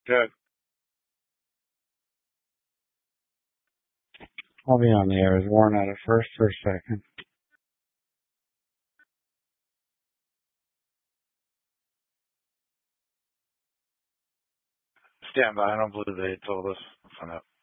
Good. I'll be on the air. Is Warren out at first for a second? Stand by. I don't believe they told us. I'll find out.